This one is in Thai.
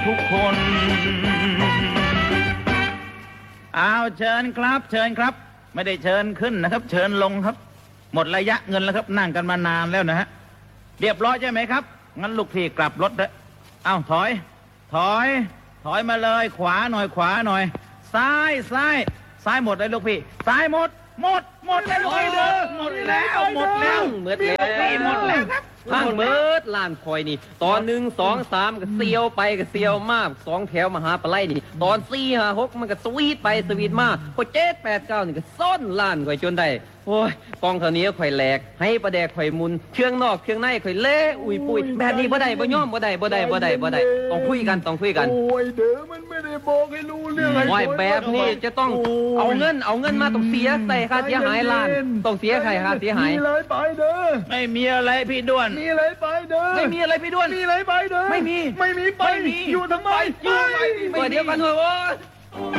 ทุกคนเอาเชิญครับเชิญครับไม่ได้เชิญขึ้นนะครับเชิญลงครับหมดระยะเงินแล้วครับนั่งกันมานานแล้วนะฮะเรียบร้อยใช่ไหมครับงั้นลูกพี่กลับรถเถอะเอาถอยมาเลยขวาหน่อยซ้ายหมดเลยลูกพี่ซ้ายหมดเลยลูกพี่เด้อหมดแล้วหมดแล้วครับทั้งเมิดล้านคอยนี่ตอน1 2 3ก็เซียวไปก็เซียวมาก2แถวมหาปลายนี่ตอน4 5 6มันก็สวีทไปสวีทมาพอ7 8 9นี่ก็ซ่อนล้านคอยจนได้โอ้ยกองเท่านี้ข่อยแหลกให้ประแดกข่อยมุนเครื่องนอกเครื่องในข่อยเละอุ้ยปุ้ยแบบนี้บ่ได้บ่ย่อมบ่ได้ต้องคุยกันโอ้ยเด้อมันไม่ได้บอกให้รู้เรื่องไอ้แบบนี้จะต้องเอาเงินมาต้องเสียใส่ค่าเสียหายล้านต้องเสียใครค่าเสียหายมีอะไรไปเด้อไม่มีอะไรพี่ด้วนมีอะไรไปเด้อไม่มีอะไรพี่ด้วนมีอะไรไปเด้อไม่มีไปอยู่ทำไมไปเดี๋ยวกันเถอะ